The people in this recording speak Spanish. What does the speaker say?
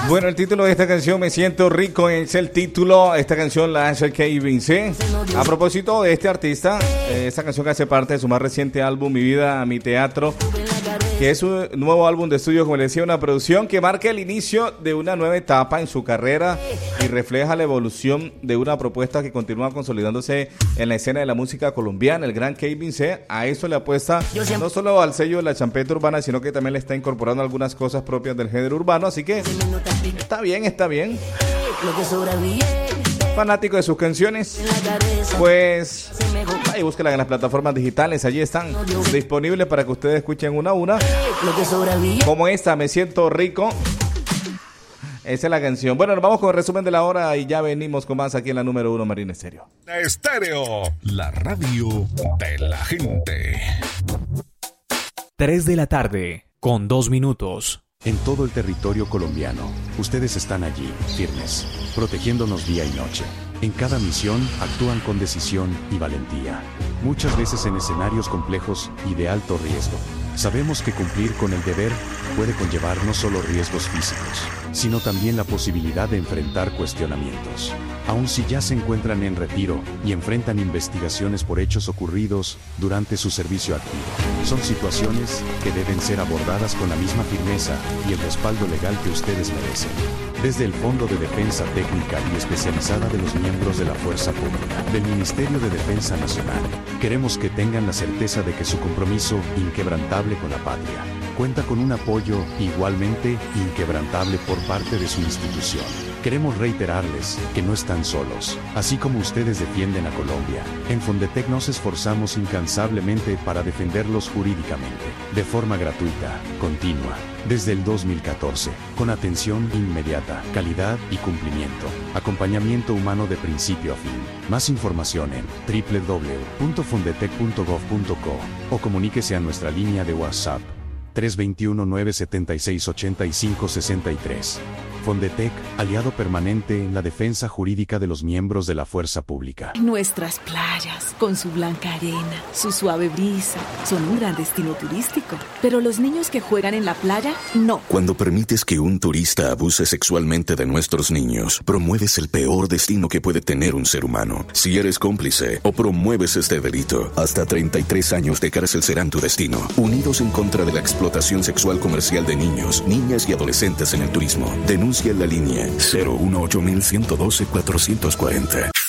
Bueno, el título de esta canción, Me Siento Rico, es el título. Esta canción la hace Kevin C. A propósito de este artista, esta canción que hace parte de su más reciente álbum, Mi Vida, Mi Teatro, que es un nuevo álbum de estudio, como les decía, una producción que marca el inicio de una nueva etapa en su carrera y refleja la evolución de una propuesta que continúa consolidándose en la escena de la música colombiana. El gran Kevin C. a eso le apuesta no solo al sello de la champeta urbana, sino que también le está incorporando algunas cosas propias del género urbano, así que está bien, está bien. Fanático de sus canciones, pues ahí búsquela en las plataformas digitales, allí están disponibles para que ustedes escuchen una a una, como esta, Me Siento Rico. Esa es la canción. Bueno, nos vamos con el resumen de la hora y ya venimos con más aquí en la número 1 Marina Estéreo. Estéreo, la radio de la gente. 3 de la tarde, con 2 minutos. En todo el territorio colombiano, ustedes están allí, firmes, protegiéndonos día y noche. En cada misión, actúan con decisión y valentía. Muchas veces en escenarios complejos y de alto riesgo. Sabemos que cumplir con el deber puede conllevar no solo riesgos físicos, sino también la posibilidad de enfrentar cuestionamientos. Aun si ya se encuentran en retiro y enfrentan investigaciones por hechos ocurridos durante su servicio activo. Son situaciones que deben ser abordadas con la misma firmeza y el respaldo legal que ustedes merecen. Desde el Fondo de Defensa Técnica y Especializada de los miembros de la Fuerza Pública, del Ministerio de Defensa Nacional, queremos que tengan la certeza de que su compromiso inquebrantable con la patria cuenta con un apoyo igualmente inquebrantable por parte de su institución. Queremos reiterarles que no están solos. Así como ustedes defienden a Colombia, en Fondetec nos esforzamos incansablemente para defenderlos jurídicamente, de forma gratuita, continua, desde el 2014, con atención inmediata, calidad y cumplimiento. Acompañamiento humano de principio a fin. Más información en www.fondetec.gov.co o comuníquese a nuestra línea de WhatsApp 321-976-8563. Fondetec, aliado permanente en la defensa jurídica de los miembros de la fuerza pública. Nuestras playas, con su blanca arena, su suave brisa, son un gran destino turístico. Pero los niños que juegan en la playa, no. Cuando permites que un turista abuse sexualmente de nuestros niños, promueves el peor destino que puede tener un ser humano. Si eres cómplice o promueves este delito, hasta 33 años de cárcel serán tu destino. Unidos en contra de la explotación sexual comercial de niños, niñas y adolescentes en el turismo. Denuncia en la línea 018 112 440.